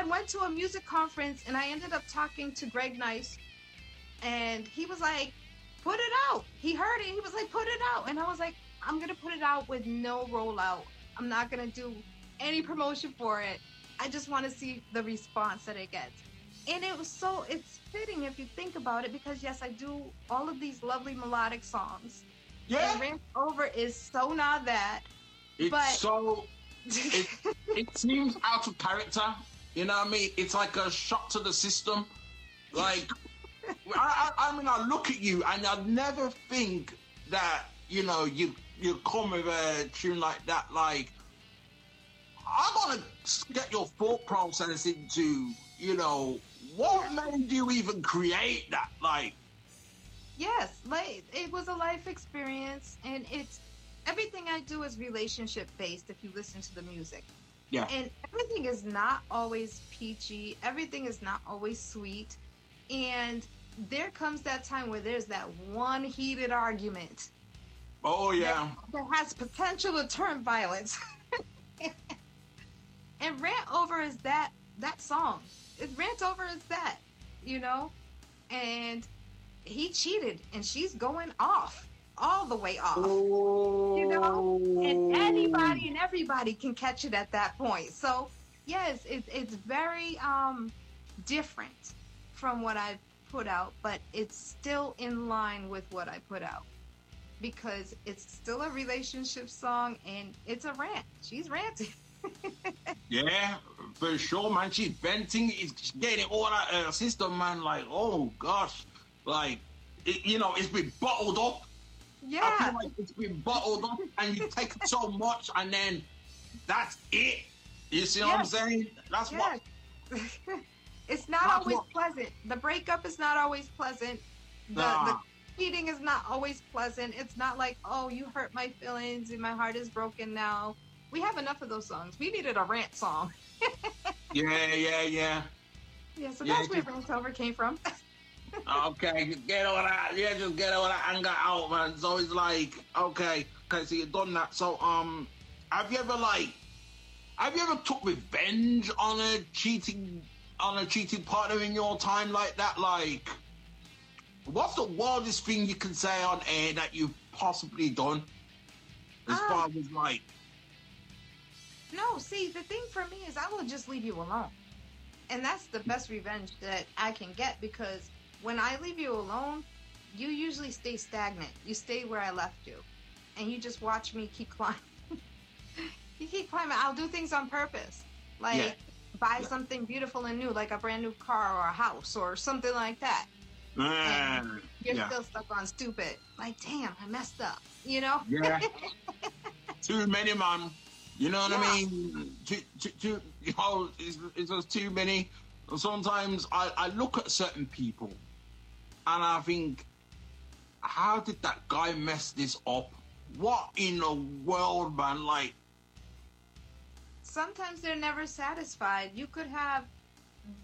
went to a music conference and I ended up talking to Greg Nice, and he was like, put it out. He heard it. He was like, put it out. And I was like, I'm going to put it out with no rollout. I'm not going to do any promotion for it. I just want to see the response that it gets. And it's fitting if you think about it, because yes, I do all of these lovely melodic songs. Yeah. And Rant Over is so not that. It seems out of character. You know what I mean? It's like a shock to the system. Like, I mean, I look at you and I'd never think that, you know, you come with a tune like that. Like, I want to get your thought process into, you know, what made you even create that? Like, yes, like it was a life experience, and it's everything I do is relationship based. If you listen to the music, yeah, and everything is not always peachy. Everything is not always sweet, and there comes that time where there's that one heated argument. Oh yeah, that has potential to turn violent. And Rant Over is that song. Rant Over is that, you know? And he cheated, and she's going off, all the way off. Oh. You know? And anybody and everybody can catch it at that point. So, yes, it's very different from what I put out, but it's still in line with what I put out. Because it's still a relationship song, and it's a rant. She's ranting. Yeah, for sure, man. She's venting. It's getting it all out of her system, man. Like, oh gosh, like, you know, it's been bottled up. Yeah, I feel like it's been bottled up, and you take so much, and then that's it. You see what I'm saying? That's what. It's not always pleasant. The breakup is not always pleasant. The cheating is not always pleasant. It's not like, oh, you hurt my feelings and my heart is broken now. We have enough of those songs. We needed a rant song. Yeah. Yeah, so that's where Rant Over came from. Okay, get all that. Yeah, just get all that anger out, man. So it's like, okay, so you've done that. So, have you ever took revenge on a cheating partner in your time like that? Like, what's the wildest thing you can say on air that you've possibly done? As far as like. No, see, the thing for me is I will just leave you alone. And that's the best revenge that I can get, because when I leave you alone, you usually stay stagnant. You stay where I left you. And you just watch me keep climbing. You keep climbing. I'll do things on purpose. Like buy something beautiful and new, like a brand new car or a house or something like that. And you're still stuck on stupid. Like, damn, I messed up. You know? Yeah. Too many, man. You know what I mean? Too, you know, it's just too many. Sometimes I look at certain people and I think, how did that guy mess this up? What in the world, man? Like, sometimes they're never satisfied. You could have